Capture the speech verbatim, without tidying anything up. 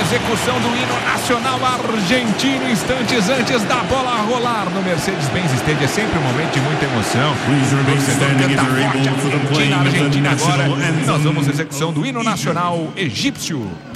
Execução do hino nacional argentino, instantes antes da bola rolar no Mercedes-Benz Stadium. É sempre um momento de muita emoção. O torcedor canta forte, Argentina, Argentina agora. Nós vamos à execução do hino nacional egípcio.